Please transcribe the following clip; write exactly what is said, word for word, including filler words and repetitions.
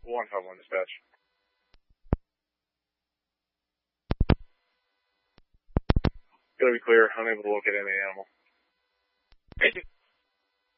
one five one dispatch. Gotta be clear, unable to locate any animal. Thank you.